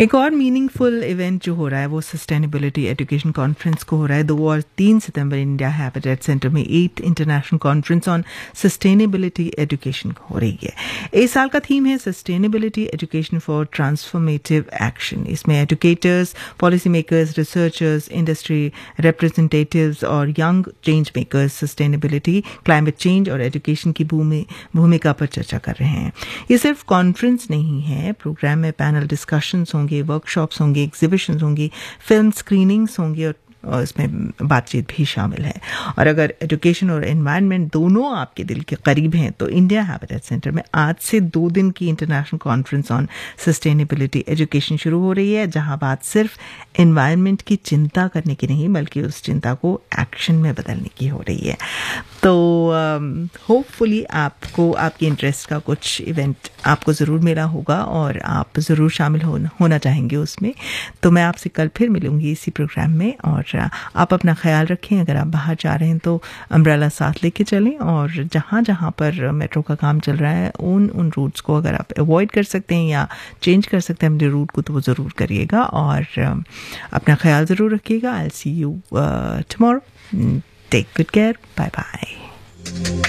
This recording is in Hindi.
एक और मीनिंगफुल इवेंट जो हो रहा है वो सस्टेनेबिलिटी एजुकेशन कॉन्फ्रेंस को हो रहा है 2 और 3 सितंबर इंडिया हैबिटेट सेंटर में 8th international conference on sustainability education हो रही है। इस साल का थीम है sustainability education for transformative action. इसमें educators, policy makers, researchers, industry representatives और young change makers sustainability, climate change और एजुकेशन की भूमिका पर चर्चा कर रहे हैं। ये सिर्फ कॉन्फ्रेंस नहीं है, प्रोग्राम में पैनल डिस्कशंस होंगे, वर्कशॉप्स होंगे, एग्जीबिशंस होंगी, फिल्म स्क्रीनिंग्स होंगी और इसमें बातचीत भी शामिल है। और अगर एजुकेशन और एनवायरनमेंट दोनों आपके दिल के करीब हैं तो इंडिया हैबिटेट सेंटर में आज से 2 दिन की international conference on sustainability education शुरू हो रही है, जहां बात सिर्फ एनवायरनमेंट की चिंता करने की नहीं बल्कि उस चिंता को एक्शन में बदलने की हो रही है। तो होपफुली आपको आपके इंटरेस्ट का कुछ इवेंट आपको ज़रूर मिला होगा और आप ज़रूर शामिल होना चाहेंगे उसमें। तो मैं आपसे कल फिर मिलूंगी इसी प्रोग्राम में, और आप अपना ख्याल रखें। अगर आप बाहर जा रहे हैं तो अम्ब्रेला साथ लेके चलें, और जहाँ जहाँ पर मेट्रो का काम चल रहा है उन रूट्स को अगर आप अवॉइड कर सकते हैं या चेंज कर सकते हैं अपने रूट को तो वो ज़रूर करिएगा, और अपना ख्याल ज़रूर रखिएगा। I will see you tomorrow. Take good care. Bye bye.